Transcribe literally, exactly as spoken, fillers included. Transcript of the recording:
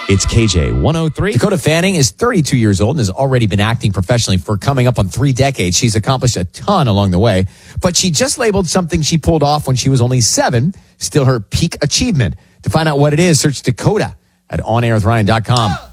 It's K J one oh three. Dakota Fanning is thirty-two years old and has already been acting professionally for coming up on three decades. She's accomplished a ton along the way, but she just labeled something she pulled off when she was only seven still her peak achievement. To find out what it is, search Dakota at on air with ryan dot com.